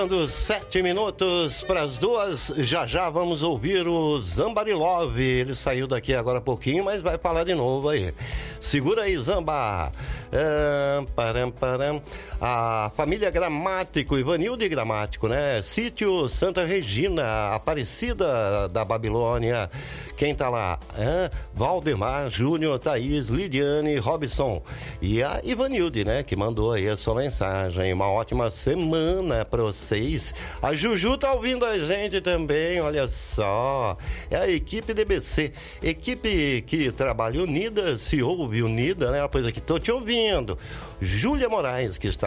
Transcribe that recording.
7 minutos para as 2, já vamos ouvir o Zambarilov. Ele saiu daqui agora há pouquinho, mas vai falar de novo aí. Segura aí, Zamba. A família Gramático, Ivanildo Gramático, né? Sítio Santa Regina, Aparecida da Babilônia. Quem tá lá? Valdemar, Júnior, Thaís, Lidiane, Robson e a Ivanilde, né? Que mandou aí a sua mensagem. Uma ótima semana pra vocês. A Juju tá ouvindo a gente também, olha só. É a equipe DBC, equipe que trabalha unida, se ouve unida, né? Pois aqui, tô te ouvindo. Júlia Moraes, que está